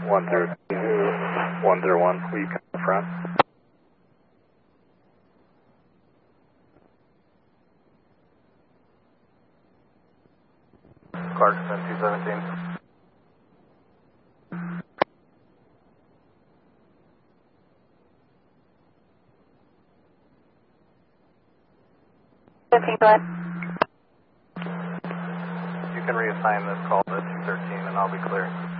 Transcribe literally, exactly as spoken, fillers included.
one zero one zero one, will you come in front? Clarkson two seventeen. fifteen, go ahead. You can reassign this call to two thirteen and I'll be clear.